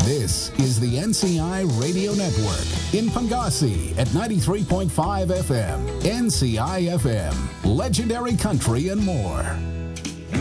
This is the NCI Radio Network in Pangasi at 93.5 FM, NCI FM, Legendary Country and more.